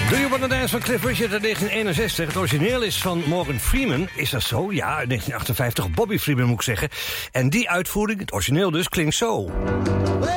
Do You Wanna Dance van Cliff Richard uit 1961. Het origineel is van Morgan Freeman. Is dat zo? Ja, uit 1958. Bobby Freeman moet ik zeggen. En die uitvoering, het origineel dus, klinkt zo.